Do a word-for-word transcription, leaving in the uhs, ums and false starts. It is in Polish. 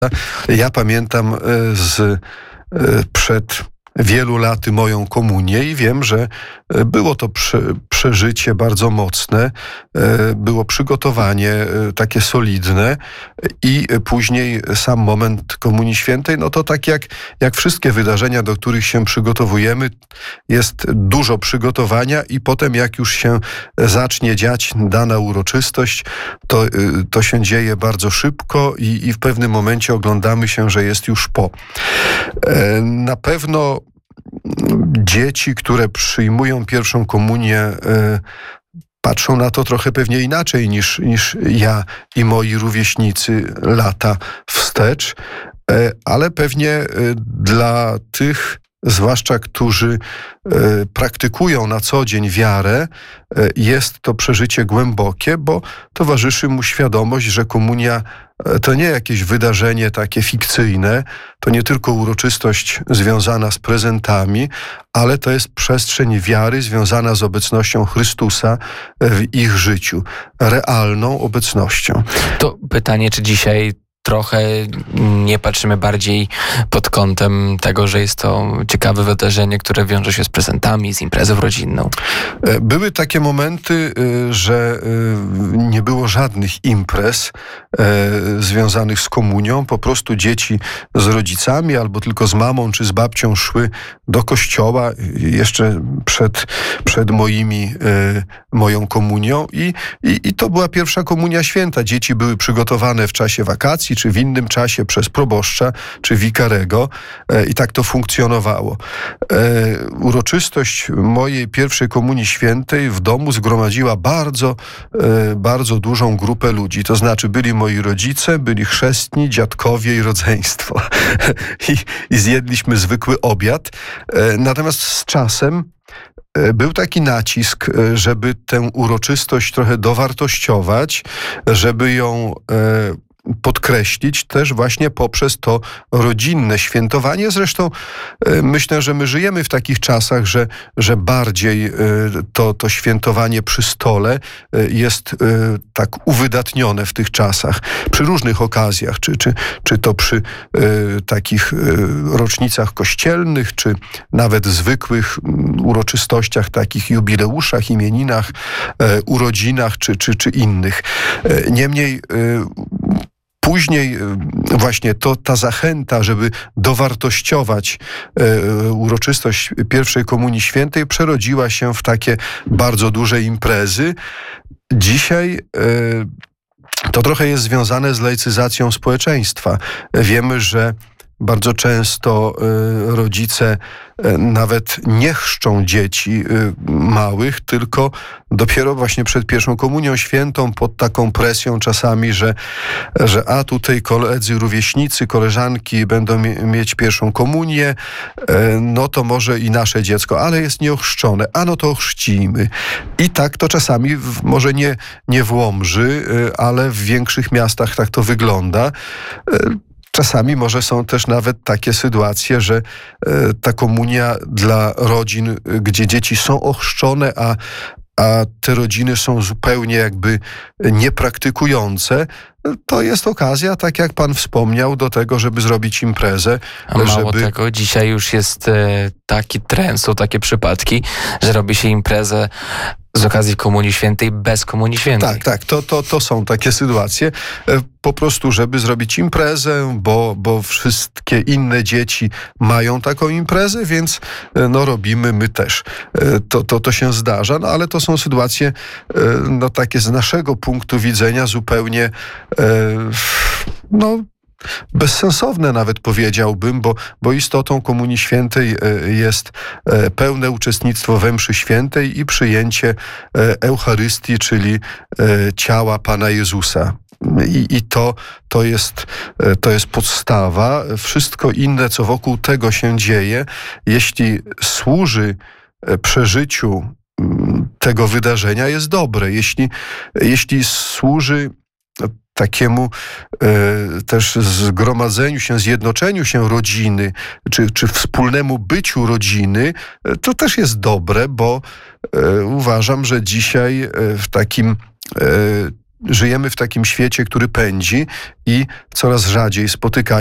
Ja pamiętam z przed wielu laty moją komunię i wiem, że było to prze, przeżycie bardzo mocne, było przygotowanie takie solidne i później sam moment Komunii Świętej, no to tak jak, jak wszystkie wydarzenia, do których się przygotowujemy, jest dużo przygotowania i potem jak już się zacznie dziać dana uroczystość, to, to się dzieje bardzo szybko i, i w pewnym momencie oglądamy się, że jest już po. Na pewno dzieci, które przyjmują pierwszą komunię, patrzą na to trochę pewnie inaczej niż, niż ja i moi rówieśnicy lata wstecz, ale pewnie dla tych, zwłaszcza którzy praktykują na co dzień wiarę, jest to przeżycie głębokie, bo towarzyszy mu świadomość, że komunia to nie jakieś wydarzenie takie fikcyjne, to nie tylko uroczystość związana z prezentami, ale to jest przestrzeń wiary związana z obecnością Chrystusa w ich życiu, realną obecnością. To pytanie, czy dzisiaj trochę nie patrzymy bardziej pod kątem tego, że jest to ciekawe wydarzenie, które wiąże się z prezentami, z imprezą rodzinną? Były takie momenty, że nie było żadnych imprez związanych z komunią. Po prostu dzieci z rodzicami albo tylko z mamą czy z babcią szły do kościoła jeszcze przed, przed moimi, moją komunią i, i, i to była pierwsza komunia święta. Dzieci były przygotowane w czasie wakacji czy w innym czasie przez proboszcza, czy wikarego i tak to funkcjonowało. Uroczystość mojej pierwszej komunii świętej w domu zgromadziła bardzo, bardzo dużą grupę ludzi. To znaczy byli moi rodzice, byli chrzestni, dziadkowie i rodzeństwo. I, i zjedliśmy zwykły obiad. Natomiast z czasem był taki nacisk, żeby tę uroczystość trochę dowartościować, żeby ją podkreślić też właśnie poprzez to rodzinne świętowanie. Zresztą myślę, że my żyjemy w takich czasach, że, że bardziej to, to świętowanie przy stole jest tak uwydatnione w tych czasach. Przy różnych okazjach, czy, czy, czy to przy takich rocznicach kościelnych, czy nawet zwykłych uroczystościach, takich jubileuszach, imieninach, urodzinach, czy, czy, czy innych. Niemniej później właśnie to, ta zachęta, żeby dowartościować e, uroczystość pierwszej Komunii Świętej przerodziła się w takie bardzo duże imprezy. Dzisiaj e, to trochę jest związane z laicyzacją społeczeństwa. Wiemy, że bardzo często y, rodzice y, nawet nie chrzczą dzieci y, małych, tylko dopiero właśnie przed pierwszą komunią świętą pod taką presją czasami, że, że a tutaj koledzy, rówieśnicy, koleżanki będą mie- mieć pierwszą komunię, y, no to może i nasze dziecko, ale jest nieochrzczone, a no to ochrzcimy. I tak to czasami, w, może nie, nie w Łomży, y, ale w większych miastach tak to wygląda. Y, Czasami może są też nawet takie sytuacje, że e, ta komunia dla rodzin, gdzie dzieci są ochrzczone, a, a te rodziny są zupełnie jakby niepraktykujące, to jest okazja, tak jak pan wspomniał, do tego, żeby zrobić imprezę. A mało żeby... tego, dzisiaj już jest e, taki trend, są takie przypadki, że robi się imprezę z okazji Komunii Świętej bez Komunii Świętej. Tak, tak, to, to, to są takie sytuacje. Po prostu, żeby zrobić imprezę, bo, bo wszystkie inne dzieci mają taką imprezę, więc no robimy my też. To, to, to się zdarza, no ale to są sytuacje no takie z naszego punktu widzenia zupełnie no bezsensowne nawet powiedziałbym, bo, bo istotą Komunii Świętej jest pełne uczestnictwo we mszy świętej i przyjęcie Eucharystii, czyli ciała Pana Jezusa. I, i to, to, jest, to jest podstawa. Wszystko inne, co wokół tego się dzieje, jeśli służy przeżyciu tego wydarzenia, jest dobre. Jeśli, jeśli służy takiemu e, też zgromadzeniu się, zjednoczeniu się rodziny, czy, czy wspólnemu byciu rodziny, e, to też jest dobre, bo e, uważam, że dzisiaj e, w takim e, żyjemy w takim świecie, który pędzi i coraz rzadziej spotykamy